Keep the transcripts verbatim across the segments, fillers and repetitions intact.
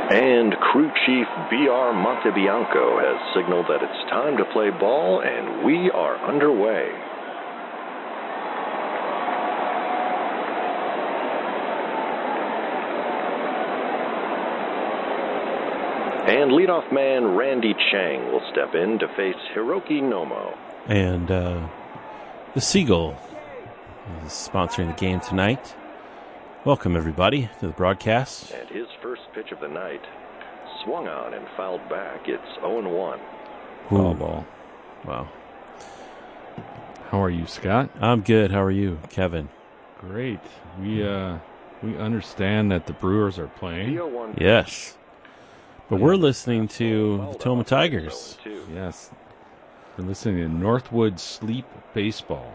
And Crew Chief B R Montebianco has signaled that it's time to play ball, and we are underway. And leadoff man Randy Chang will step in to face Hiroki Nomo. And uh, the Seagull is sponsoring the game tonight. Welcome, everybody, to the broadcast. And his first pitch of the night swung on and fouled back. It's oh and one. Foul ball. Wow. How are you, Scott? I'm good. How are you, Kevin? Great. We uh, we understand that the Brewers are playing. Yes. But we're listening to the Tacoma Tigers. Yes. We're listening to Northwood Sleep Baseball.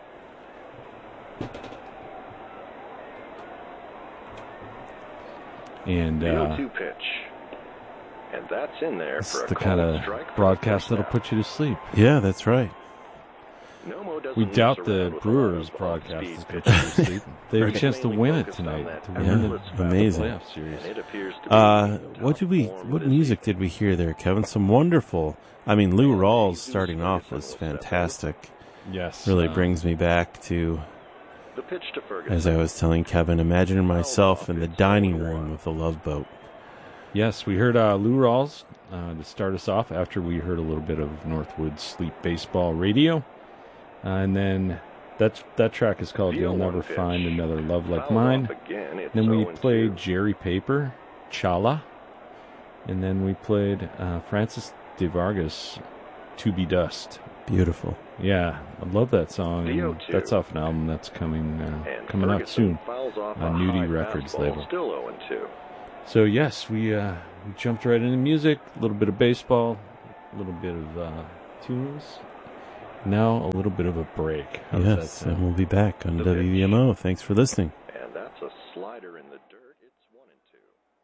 And uh, two pitch. And that's in there it's for a the kind of broadcast that'll put you to sleep. Yeah, that's right. We doubt the Brewers broadcast is put you to sleep. They have a chance to win it tonight. To win Yeah, the amazing. playoff series. Uh, what did we? What music did we hear there, Kevin? Some wonderful. I mean, Lou Rawls starting off was fantastic. Yes, really uh, brings me back to, as I was telling Kevin, imagining myself in the dining room with the Love Boat. Yes, we heard uh, Lou Rawls uh, to start us off after we heard a little bit of Northwood Sleep Baseball Radio. Uh, and then that, that track is called You'll Never Find Another Love Like Mine. Then we played Jerry Paper, Chala. And then we played uh, Francis de Vargas, To Be Dust. Beautiful. Yeah, I love that song. And that's off an album that's coming uh, coming out soon on Nudie Records label. So yes, we uh, we jumped right into music, a little bit of baseball, a little bit of uh, tunes. Now a little bit of a break. How's yes, that and we'll be back on W V M O. Thanks for listening. And that's a slider in the dirt. It's one and two.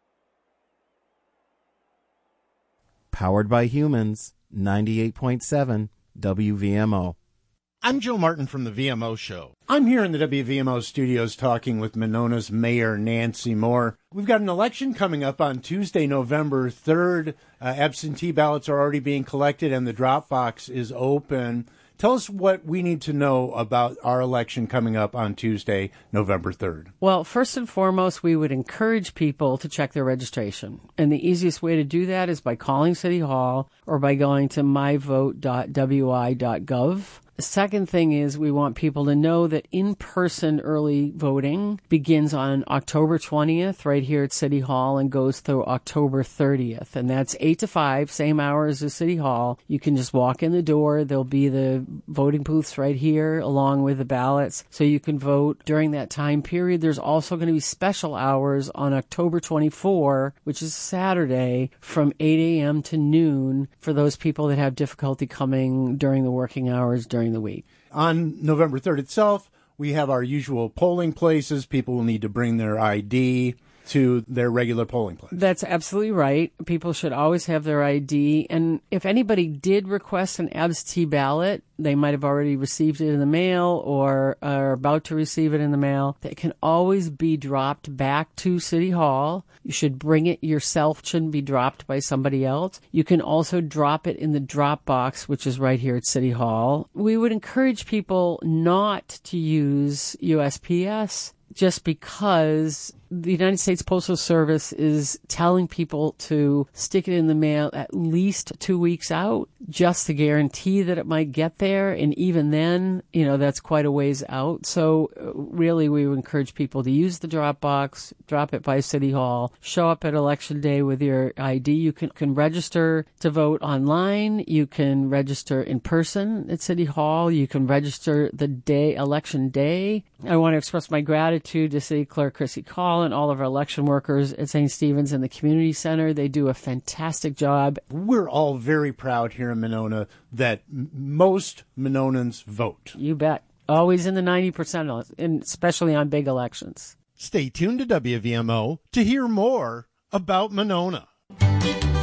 Powered by Humans, ninety-eight point seven W V M O. I'm Joe Martin from the V M O Show. I'm here in the W V M O studios talking with Monona's Mayor Nancy Moore. We've got an election coming up on Tuesday, November third. Uh, absentee ballots are already being collected and the drop box is open. Tell us what we need to know about our election coming up on Tuesday, November third. Well, first and foremost, we would encourage people to check their registration. And the easiest way to do that is by calling City Hall or by going to my vote dot w i dot gov. The second thing is we want people to know that in-person early voting begins on October twentieth right here at City Hall and goes through October thirtieth. And that's eight to five, same hours as City Hall. You can just walk in the door. There'll be the voting booths right here along with the ballots so you can vote during that time period. There's also going to be special hours on October twenty-fourth, which is Saturday, from eight a.m. to noon for those people that have difficulty coming during the working hours during the week. On November third itself, we have our usual polling places. People will need to bring their I D to their regular polling place. That's absolutely right. People should always have their I D. And if anybody did request an absentee ballot, they might have already received it in the mail or are about to receive it in the mail. It can always be dropped back to City Hall. You should bring it yourself. It shouldn't be dropped by somebody else. You can also drop it in the drop box, which is right here at City Hall. We would encourage people not to use U S P S just because the United States Postal Service is telling people to stick it in the mail at least two weeks out just to guarantee that it might get there. And even then, you know, that's quite a ways out. So uh, really, we would encourage people to use the drop box, drop it by City Hall, show up at Election Day with your I D. You can, can register to vote online. You can register in person at City Hall. You can register the day, Election Day. I want to express my gratitude to City Clerk Chrissy Call and all of our election workers at Saint Stephen's and the Community Center. They do a fantastic job. We're all very proud here in Monona that m- most Mononans vote. You bet. Always in the ninety percent, and especially on big elections. Stay tuned to W V M O to hear more about Monona.